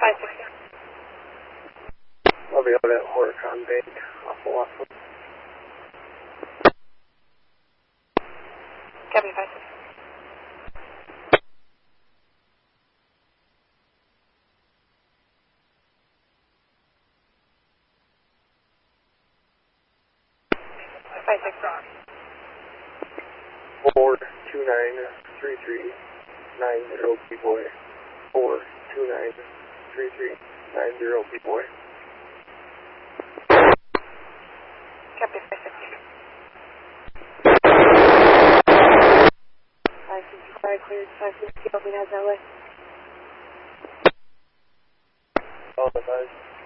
560. I'll be able to work on bait off the last one. Copy 560. Four two nine three three 90 B-boy. 4293390 B-boy. Copy 560. 565 cleared, 560 open as that way. All the guys.